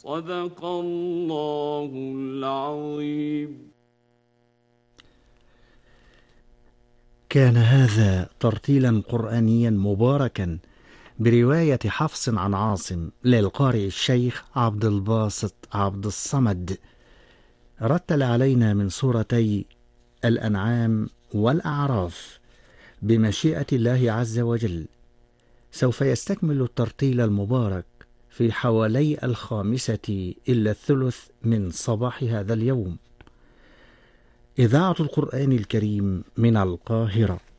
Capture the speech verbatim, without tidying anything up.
صدق الله العظيم. كان هذا ترتيلا قرآنيا مباركا برواية حفص عن عاصم للقارئ الشيخ عبد الباسط عبد الصمد، رتل علينا من سورتي الأنعام والأعراف بمشيئة الله عز وجل. سوف يستكمل الترتيل المبارك في حوالي الخامسة إلا الثلث من صباح هذا اليوم. إذاعة القرآن الكريم من القاهرة.